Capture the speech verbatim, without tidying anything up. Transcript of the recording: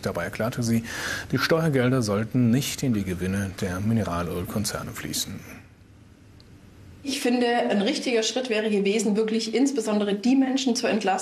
Dabei erklärte sie, die Steuergelder sollten nicht in die Gewinne der Mineralölkonzerne fließen. Ich finde, ein richtiger Schritt wäre gewesen, wirklich insbesondere die Menschen zu entlasten,